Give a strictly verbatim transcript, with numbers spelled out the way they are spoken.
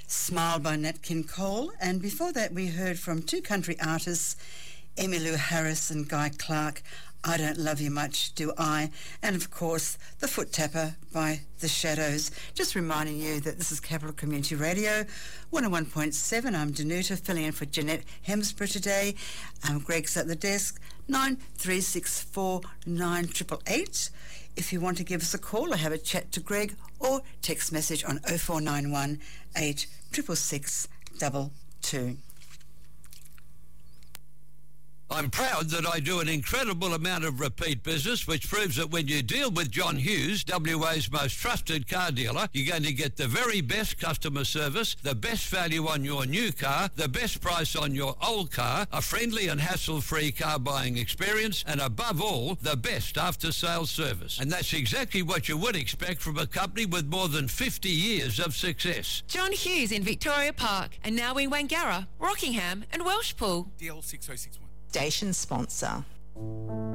Smile by Nat King Cole, and before that we heard from two country artists, Emmylou Harris and Guy Clark, I Don't Love You Much, Do I? And of course, The Foot Tapper by The Shadows. Just reminding you that this is Capital Community Radio, one oh one point seven. I'm Danuta, filling in for Jeanette Hemsborough today. Um, Greg's at the desk, nine three six four nine eight eight eight. If you want to give us a call or have a chat to Greg, or text message on oh four nine one eight six six six two two. I'm proud that I do an incredible amount of repeat business, which proves that when you deal with John Hughes, W A's most trusted car dealer, you're going to get the very best customer service, the best value on your new car, the best price on your old car, a friendly and hassle-free car buying experience, and above all, the best after-sales service. And that's exactly what you would expect from a company with more than fifty years of success. John Hughes in Victoria Park, and now in Wangara, Rockingham and Welshpool. D L six oh six one. Station sponsor.